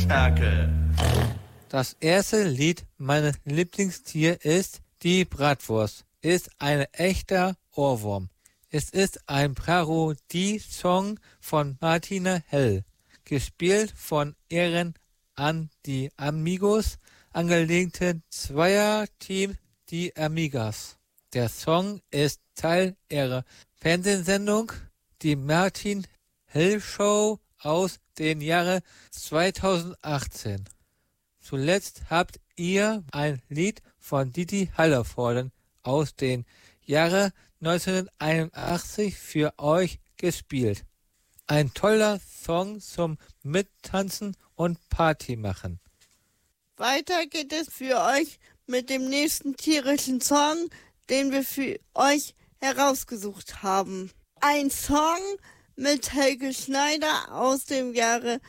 Ferkel. Das erste Lied meines Lieblingstier ist die Bratwurst. Ist ein echter Ohrwurm. Es ist ein Parodie-Song von Martina Hell, gespielt von Ehren an die Amigos, angelegten Zweierteam Die Amigas. Der Song ist Teil ihrer Fernsehsendung Die Martin Hell Show aus dem Jahre 2018. Zuletzt habt ihr ein Lied von Didi Hallervorden aus dem Jahre 1981 für euch gespielt. Ein toller Song zum Mittanzen und Party machen. Weiter geht es für euch mit dem nächsten tierischen Song, den wir für euch herausgesucht haben. Ein Song mit Helge Schneider aus dem Jahre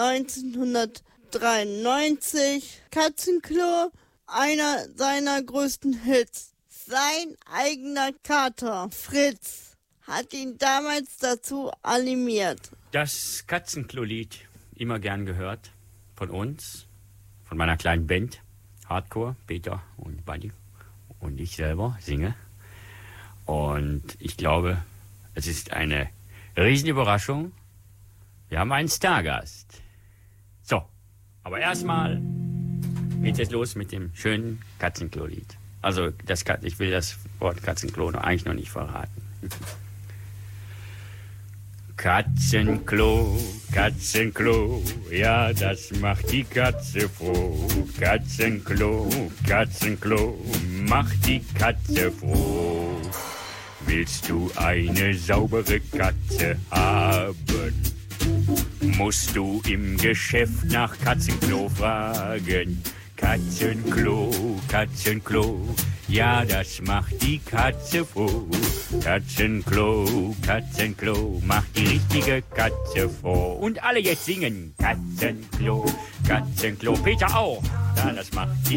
1993. Katzenklo, einer seiner größten Hits. Sein eigener Kater, Fritz, hat ihn damals dazu animiert. Das Katzenklo-Lied, immer gern gehört, von uns, von meiner kleinen Band, Hardcore, Peter und Buddy und ich selber singe. Und ich glaube, es ist eine Riesenüberraschung. Wir haben einen Stargast. So, aber erstmal geht es los mit dem schönen Katzenklo-Lied. Also, ich will das Wort Katzenklo eigentlich noch nicht verraten. Katzenklo, Katzenklo, ja, das macht die Katze froh. Katzenklo, Katzenklo, macht die Katze froh. Willst du eine saubere Katze haben, musst du im Geschäft nach Katzenklo fragen. Katzenklo, Katzenklo, ja, das macht die Katze froh. Katzenklo, Katzenklo, macht die richtige Katze froh. Und alle jetzt singen. Katzenklo, Katzenklo, Peter auch. Ja, das macht die